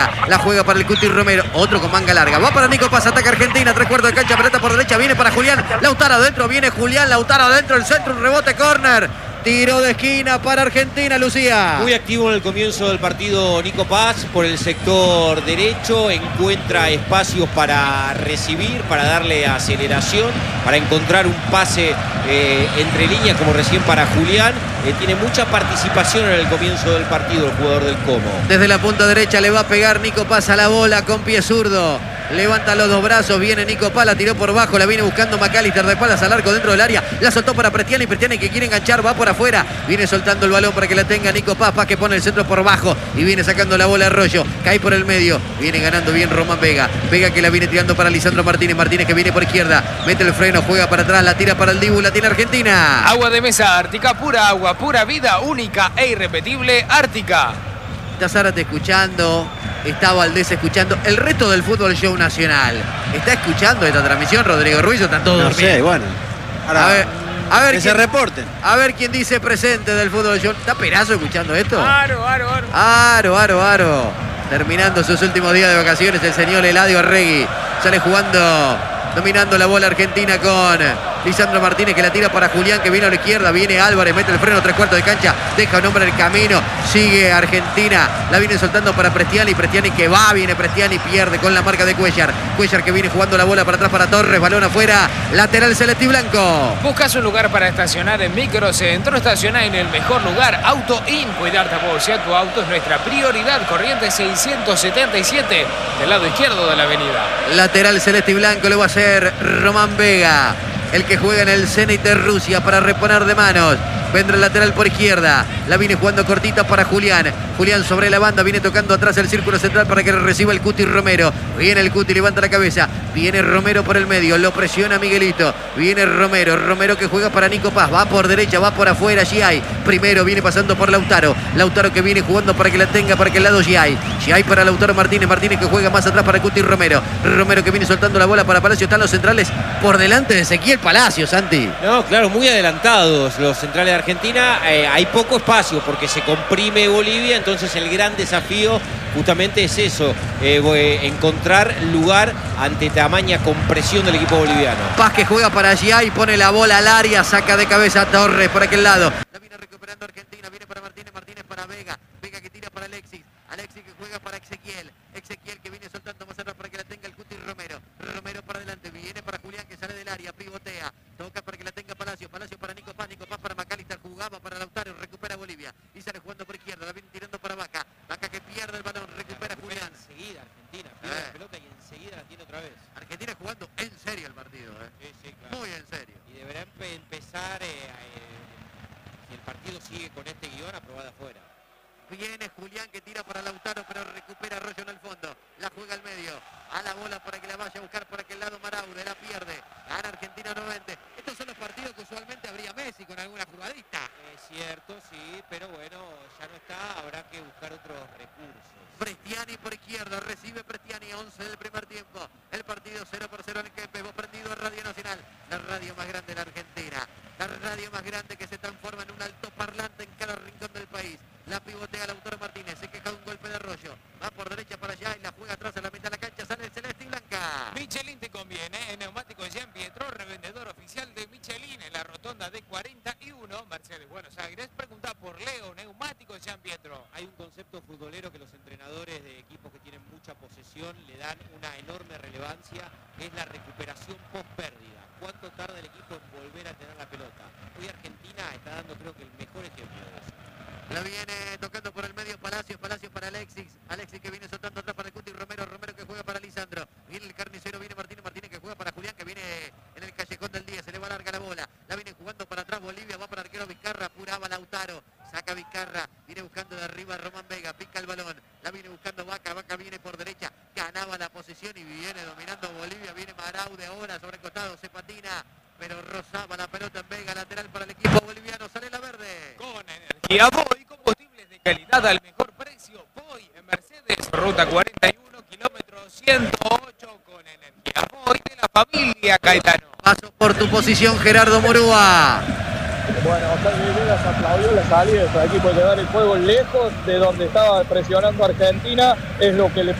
La juega para el Cuti Romero, otro con manga larga. Va para Nico Paz, ataca Argentina, 3/4 de cancha, pelota por derecha, viene para Julián. Lautaro adentro, viene Julián, Lautaro adentro, el centro, un rebote, córner. Tiro de esquina para Argentina, Lucía. Muy activo en el comienzo del partido Nico Paz por el sector derecho. Encuentra espacios para recibir, para darle aceleración, para encontrar un pase entre líneas como recién para Julián. Tiene mucha participación en el comienzo del partido el jugador del Como. Desde la punta derecha le va a pegar Nico Paz a la bola con pie zurdo. Levanta los dos brazos, viene Nico Paz, la tiró por bajo, la viene buscando McAllister de espaldas al arco dentro del área. La soltó para Prestiani, Prestiani que quiere enganchar, va por afuera. Viene soltando el balón para que la tenga Nico Paz, Paz que pone el centro por bajo y viene sacando la bola Arroyo. Cae por el medio, viene ganando bien Román Vega. Vega que la viene tirando para Lisandro Martínez, Martínez que viene por izquierda. Mete el freno, juega para atrás, la tira para el Dibu, la tiene Argentina. Agua de mesa Ártica, pura agua, pura vida, única e irrepetible, Ártica. Está Zárate escuchando, está Valdés escuchando, el resto del fútbol show nacional. ¿Está escuchando esta transmisión Rodrigo Ruiz o están todos durmiendo? No sé, bueno. Ahora, a ver que se reporten. A ver quién dice presente del fútbol show. ¿Está Perazo escuchando esto? Aro. Aro. Terminando sus últimos días de vacaciones el señor Eladio Arregui. Sale jugando, dominando la bola Argentina con Lisandro Martínez que la tira para Julián que viene a la izquierda, viene Álvarez, mete el freno, 3/4 de cancha, deja un hombre en el camino, sigue Argentina, la viene soltando para Prestiani, Prestiani que va, viene Prestiani, pierde con la marca de Cuellar, Cuellar que viene jugando la bola para atrás para Torres, balón afuera, lateral celeste y blanco. ¿Buscas un lugar para estacionar en Microcentro? Estaciona en el mejor lugar, Auto In. Cuidarte a vos y a tu auto es nuestra prioridad. Corrientes 677, del lado izquierdo de la avenida. Lateral celeste y blanco lo va a hacer Román Vega, el que juega en el Zenit de Rusia para reponer de manos. Vendrá el lateral por izquierda. La viene jugando cortita para Julián. Julián sobre la banda. Viene tocando atrás el círculo central para que reciba el Cuti Romero. Viene el Cuti, levanta la cabeza. Viene Romero por el medio. Lo presiona Miguelito. Viene Romero. Romero que juega para Nico Paz. Va por derecha, va por afuera. Giai. Primero viene pasando por Lautaro. Lautaro que viene jugando para que la tenga para que el lado Giai. Giai para Lautaro Martínez. Martínez que juega más atrás para el Cuti Romero. Romero que viene soltando la bola para Palacio. Están los centrales por delante de Ezequiel Palacio, Santi. No, claro, muy adelantados los centrales de Argentina. Hay poco espacio porque se comprime Bolivia, entonces el gran desafío justamente es eso, encontrar lugar ante tamaña compresión del equipo boliviano. Paz que juega para allá y pone la bola al área, saca de cabeza a Torres por aquel lado. La viene recuperando Argentina, viene para Martínez, Martínez para Vega, Vega que tira para Alexis, Alexis que juega para Ezequiel, Ezequiel que viene soltando más atrás para que la tenga el Cuti Romero, Romero para adelante, viene para Julián que sale del área, pivotea, toca para que la tenga Palacio, Palacio para Nico Paz para McAllister, jugaba para Lautaro, recupera Bolivia y sale jugando por izquierda, la viene tirando para Vaca, Vaca que pierde el balón, recupera Julián. Enseguida Argentina pierde la pelota y enseguida la tiene otra vez. Argentina jugando en serio el partido, Sí, claro. Muy en serio. Y deberá empezar, si el partido sigue con este guión, aprobada afuera. Viene Julián que tira para Lautaro, pero recupera Arroyo en el fondo. La juega al medio. A la bola para que la vaya a buscar por aquel lado Maraude. La pierde. Gana Argentina nuevamente. Estos son los partidos que usualmente habría Messi con alguna jugadita. Es cierto, sí, pero bueno, ya no está. Habrá que buscar otros recursos. Prestiani por izquierda. Recibe Prestiani 11 del primer tiempo. El partido 0-0 en el Kempes. Vos prendido a Radio Nacional. La radio más grande de la Argentina. La radio más grande que se transforma en un altoparlante en cada rincón del país. La pivotea Lautaro Martínez, se queja de un golpe de Arroyo. Va por derecha para allá y la juega atrás a la mitad de la cancha. Sale el celeste y blanca. Michelin te conviene, en neumático Jean Pietro, revendedor oficial de Michelin en la rotonda de 41, Mercedes, Buenos Aires. Pregunta por Leo, neumático Jean Pietro. Hay un concepto futbolero que los entrenadores de equipos que tienen mucha posesión le dan una enorme relevancia, que es la recuperación post pérdida. ¿Cuánto tarda el equipo en volver a tener la pelota? Hoy Argentina está dando, creo que, el mejor ejemplo de eso. La viene tocando por el medio Palacios, Palacios para Alexis. Alexis que viene soltando atrás para el Cuti Romero, Romero que juega para Lisandro. Viene el carnicero, viene Martínez, Martínez que juega para Julián que viene en el callejón del 10. Se le va larga la bola. La viene jugando para atrás Bolivia, va para el arquero Vizcarra, apuraba Lautaro. Saca Vizcarra, viene buscando de arriba Román Vega, pica el balón. La viene buscando Vaca, Vaca viene por derecha. Ganaba la posesión y viene dominando Bolivia. Viene Maraude ahora sobre el costado, se patina. Pero rozaba la pelota en Vega, lateral para el equipo boliviano. Sale la verde. Con energía Voy, combustibles de calidad al mejor precio. Voy en Mercedes, ruta 41, kilómetro 108, con energía Voy de la familia Caetano. Paso por tu posición, Gerardo Murúa. Bueno, Jaime Vegas aplaudió la salida de su equipo de llevar el juego lejos de donde estaba presionando Argentina, es lo que le